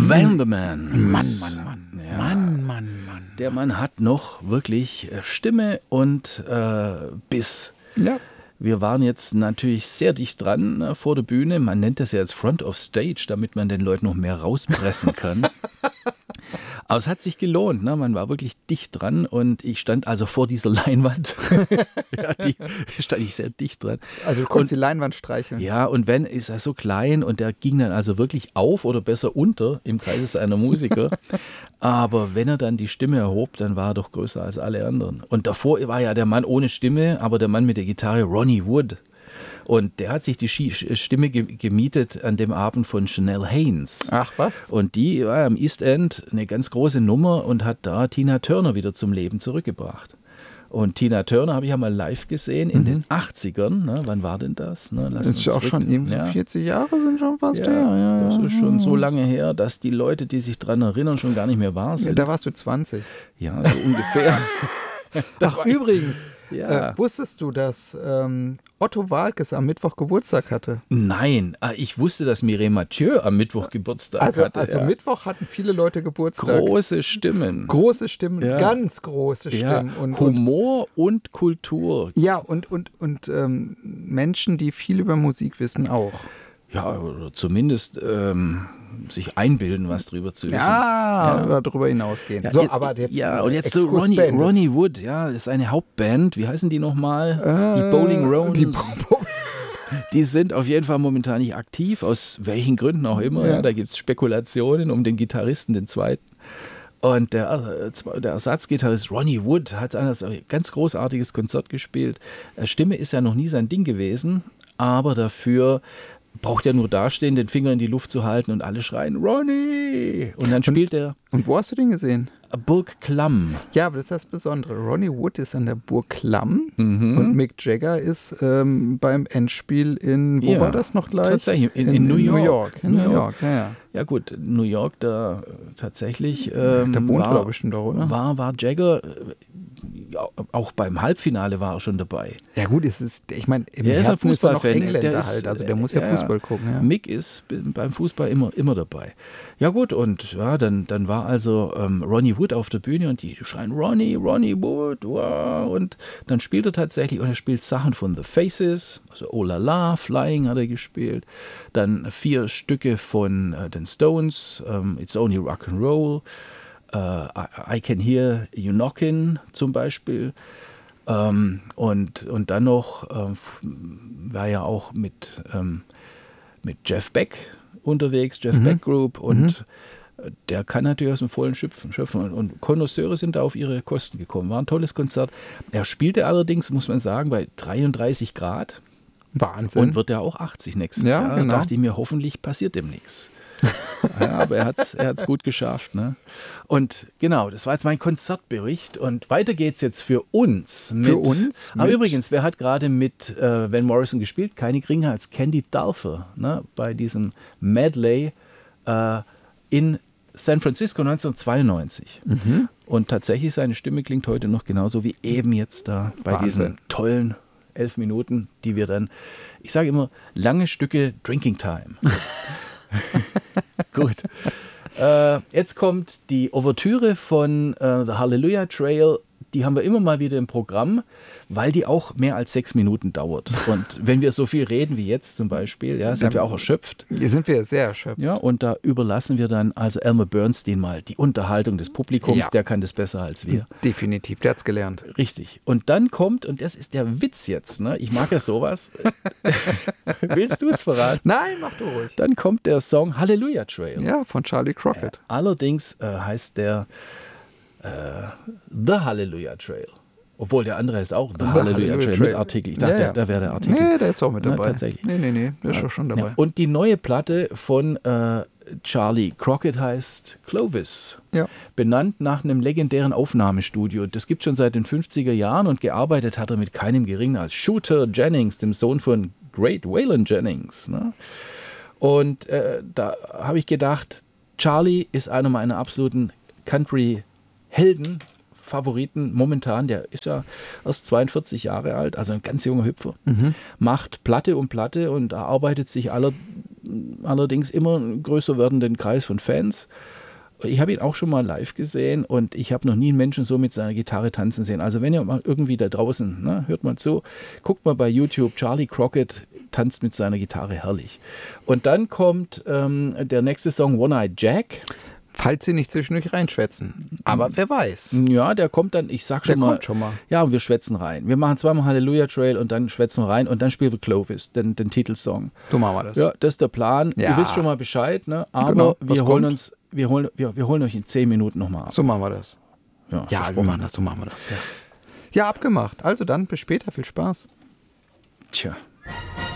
Vanderman. Mann. Ja. Mann. Der Mann hat noch wirklich Stimme und Biss. Ja. Wir waren jetzt natürlich sehr dicht dran vor der Bühne. Man nennt das ja jetzt Front of Stage, damit man den Leuten noch mehr rauspressen kann. Aber es hat sich gelohnt, ne? Man war wirklich dicht dran und ich stand also vor dieser Leinwand. Ja, stand ich sehr dicht dran. Also du konntest die Leinwand streicheln. Ja, und wenn, ist er so klein und der ging dann also wirklich auf oder besser unter im Kreise seiner Musiker. Aber wenn er dann die Stimme erhob, dann war er doch größer als alle anderen. Und davor war ja der Mann ohne Stimme, aber der Mann mit der Gitarre, Ronnie Wood. Und der hat sich die Stimme gemietet an dem Abend von Chanel Haynes. Ach was? Und die war am East End eine ganz große Nummer und hat da Tina Turner wieder zum Leben zurückgebracht. Und Tina Turner habe ich ja mal live gesehen in den 80ern. Ne? Wann war denn das? Ne? Das ist ja auch schon irgendwie 40 Jahre sind schon fast her. Ja, das ist schon so lange her, dass die Leute, die sich daran erinnern, schon gar nicht mehr wahr sind. Da warst du 20. Ja, so ungefähr. Ach, übrigens, Ja. wusstest du, dass Otto Waalkes am Mittwoch Geburtstag hatte? Nein, ich wusste, dass Mireille Mathieu am Mittwoch Geburtstag hatte. Also Mittwoch hatten viele Leute Geburtstag. Große Stimmen. Große Stimmen, Ja. ganz große Stimmen. Ja. Humor und Kultur. Ja, und Menschen, die viel über Musik wissen auch. Ja, oder zumindest sich einbilden, was drüber zu wissen. Ja, oder darüber hinausgehen. Ja, so, aber jetzt und jetzt so Ronnie Wood, ja, das ist eine Hauptband. Wie heißen die nochmal? Die Bowling Roans. Die sind auf jeden Fall momentan nicht aktiv, aus welchen Gründen auch immer. Ja. Da gibt es Spekulationen um den Gitarristen, den zweiten. Und der Ersatzgitarrist Ronnie Wood hat ein ganz großartiges Konzert gespielt. Stimme ist ja noch nie sein Ding gewesen, aber dafür braucht er nur dastehen, den Finger in die Luft zu halten und alle schreien, Ronnie! Und dann spielt er. Und wo hast du den gesehen? Burg Klamm. Ja, aber das ist das Besondere. Ronnie Wood ist an der Burg Klamm und Mick Jagger ist beim Endspiel in, wo war das noch gleich? Tatsächlich, in New York. In New York, ja. Ja gut, New York, da tatsächlich da wohnt, glaube ich, schon doch, oder? War Jagger, auch beim Halbfinale war er schon dabei. Ja gut, ich meine, im er ist ein Herzen Fußballfan. Ist er noch Engländer halt, also der muss ja Fußball gucken. Ja. Mick ist beim Fußball immer dabei. Ja gut, und ja, dann war also Ronnie Wood auf der Bühne und die schreien Ronnie Wood, wow. Und dann spielt er tatsächlich, und er spielt Sachen von The Faces, also Oh La La, Flying hat er gespielt, dann 4 Stücke von den Stones, It's Only Rock'n'Roll, I Can Hear You Knockin' zum Beispiel. Und dann noch war ja auch mit Jeff Beck unterwegs, Jeff Beck Group, und der kann natürlich aus dem Vollen schöpfen. Und Connoisseure sind da auf ihre Kosten gekommen. War ein tolles Konzert. Er spielte allerdings, muss man sagen, bei 33 Grad. Wahnsinn. Und wird ja auch 80 nächstes Jahr. Genau. Da dachte ich mir, hoffentlich passiert dem nichts. Ja, aber er hat's gut geschafft. Ne? Und genau, das war jetzt mein Konzertbericht. Und weiter geht's jetzt für uns. Aber übrigens, wer hat gerade mit Van Morrison gespielt? Keine geringer als Candy Dulfer, ne? Bei diesem Medley in San Francisco 1992. Und tatsächlich, seine Stimme klingt heute noch genauso wie eben jetzt da bei diesen tollen 11 Minuten, die wir dann, ich sage immer, lange Stücke Drinking Time. Gut. Jetzt kommt die Ouvertüre von The Hallelujah Trail. Die haben wir immer mal wieder im Programm, weil die auch mehr als 6 Minuten dauert. Und wenn wir so viel reden wie jetzt zum Beispiel, ja, sind wir auch erschöpft. Sind wir sehr erschöpft. Ja, und da überlassen wir dann also Elmer Bernstein mal die Unterhaltung des Publikums. Ja. Der kann das besser als wir. Definitiv, der hat's gelernt. Richtig. Und dann kommt, und das ist der Witz jetzt, ne? Ich mag ja sowas. Willst du es verraten? Nein, mach du ruhig. Dann kommt der Song Hallelujah Trail. Ja, von Charlie Crockett. Allerdings heißt der The Hallelujah Trail. Obwohl der andere ist auch The Hallelujah Trail mit Artikel. Ich dachte, da wäre der Artikel. Nee, der ist auch mit dabei. Tatsächlich. Nee, der ist schon dabei. Ja. Und die neue Platte von Charlie Crockett heißt Clovis. Ja. Benannt nach einem legendären Aufnahmestudio. Das gibt es schon seit den 50er Jahren und gearbeitet hat er mit keinem geringen als Shooter Jennings, dem Sohn von Great Waylon Jennings. Ne? Und da habe ich gedacht, Charlie ist einer meiner absoluten Country-Helden, Favoriten momentan. Der ist ja erst 42 Jahre alt, also ein ganz junger Hüpfer. Macht Platte um Platte und erarbeitet sich allerdings immer einen größer werdenden Kreis von Fans. Ich habe ihn auch schon mal live gesehen und ich habe noch nie einen Menschen so mit seiner Gitarre tanzen sehen. Also wenn ihr mal irgendwie da draußen, ne, hört mal zu, guckt mal bei YouTube, Charlie Crockett tanzt mit seiner Gitarre herrlich. Und dann kommt der nächste Song, One-Eyed Jack. Falls sie nicht zwischendurch reinschwätzen. Aber wer weiß. Ja, der kommt dann, ich sag schon mal. Ja, und wir schwätzen rein. Wir machen zweimal Hallelujah Trail und dann schwätzen wir rein und dann spielen wir Clovis, den Titelsong. So machen wir das. Ja, das ist der Plan. Ja. Ihr wisst schon mal Bescheid, ne? Aber genau, wir holen euch in 10 Minuten nochmal ab. So machen wir das. Ja, so machen wir das. Ja, abgemacht. Also dann, bis später. Viel Spaß. Tja.